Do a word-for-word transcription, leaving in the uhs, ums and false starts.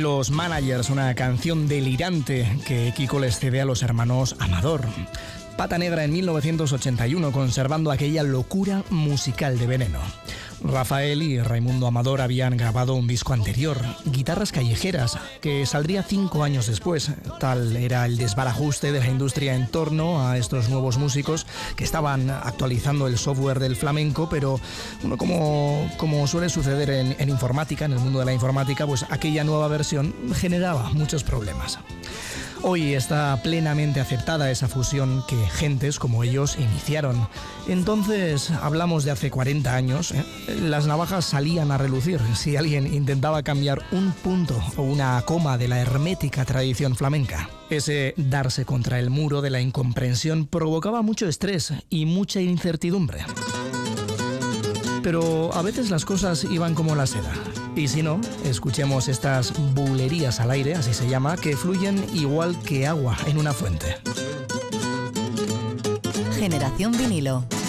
Los Managers, una canción delirante que Kiko les cede a los hermanos Amador. Pata Negra en mil novecientos ochenta y uno, conservando aquella locura musical de Veneno. Rafael y Raimundo Amador habían grabado un disco anterior, Guitarras Callejeras, que saldría cinco años después. Tal era el desbarajuste de la industria en torno a estos nuevos músicos que estaban actualizando el software del flamenco, pero bueno, como, como suele suceder en, en informática, en el mundo de la informática, pues aquella nueva versión generaba muchos problemas. Hoy está plenamente aceptada esa fusión que gentes como ellos iniciaron. Entonces, hablamos de hace cuarenta años, ¿eh? Las navajas salían a relucir si alguien intentaba cambiar un punto o una coma de la hermética tradición flamenca. Ese darse contra el muro de la incomprensión provocaba mucho estrés y mucha incertidumbre. Pero a veces las cosas iban como la seda. Y si no, escuchemos estas bulerías al aire, así se llama, que fluyen igual que agua en una fuente. Generación Vinilo.